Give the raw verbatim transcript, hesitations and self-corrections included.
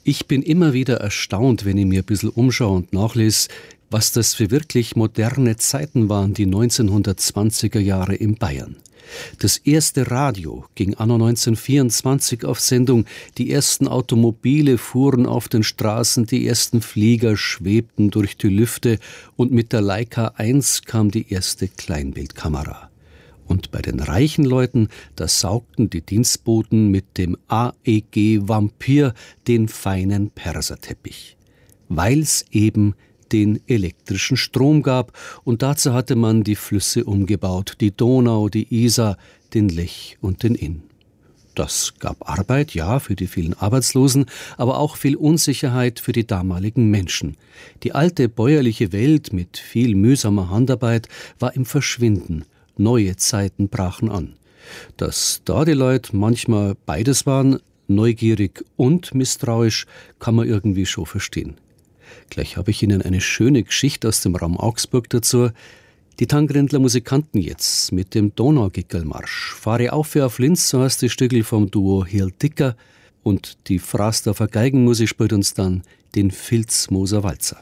Ich bin immer wieder erstaunt, wenn ich mir ein bisschen umschaue und nachlese, was das für wirklich moderne Zeiten waren, die neunzehnhundertzwanziger Jahre in Bayern. Das erste Radio ging anno neunzehnhundertvierundzwanzig auf Sendung, die ersten Automobile fuhren auf den Straßen, die ersten Flieger schwebten durch die Lüfte und mit der Leica eins kam die erste Kleinbildkamera. Und bei den reichen Leuten, da saugten die Dienstboten mit dem A E G Vampyr den feinen Perserteppich. Weil's eben den elektrischen Strom gab und dazu hatte man die Flüsse umgebaut, die Donau, die Isar, den Lech und den Inn. Das gab Arbeit, ja, für die vielen Arbeitslosen, aber auch viel Unsicherheit für die damaligen Menschen. Die alte bäuerliche Welt mit viel mühsamer Handarbeit war im Verschwinden. Neue Zeiten brachen an. Dass da die Leute manchmal beides waren, neugierig und misstrauisch, kann man irgendwie schon verstehen. Gleich habe ich Ihnen eine schöne Geschichte aus dem Raum Augsburg dazu. Die Tangrendler Musikanten jetzt mit dem Donaugickelmarsch. Fahre auf für auf Linz, so heißt die Stückel vom Duo Hirl Dicker. Und die Frasdorfer Geigenmusik spielt uns dann den Filzmoser Walzer.